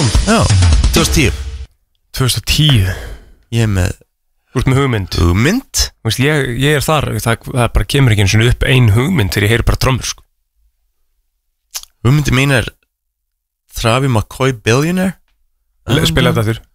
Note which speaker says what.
Speaker 1: Já, 2010 Ég er með
Speaker 2: Þú ert með hugmynd Vist, ég er þar, það bara kemur ekki eins og upp ein hugmynd þegar ég heyri bara trommur sko.
Speaker 1: Hugmyndi mín er Travis McCoy Billionaire
Speaker 2: Spila þetta þurr